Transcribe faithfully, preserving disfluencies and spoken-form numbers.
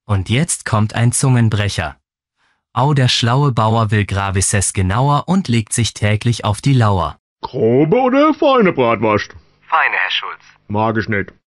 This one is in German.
Und jetzt kommt ein Zungenbrecher. Au, der schlaue Bauer will Gravises genauer und legt sich täglich auf die Lauer. Grobe oder feine Bratwurst? Feine, Herr Schulz. Mag ich nicht.